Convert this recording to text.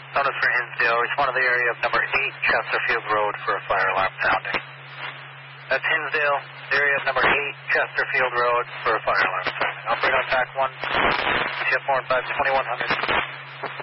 Notice for Hinsdale. Respond to the area of number 8 Chesterfield Road for a fire alarm sounding. That's Hinsdale, area of number 8 Chesterfield Road for a fire alarm sounding. Operate on TAC 1, ship more 5 2100.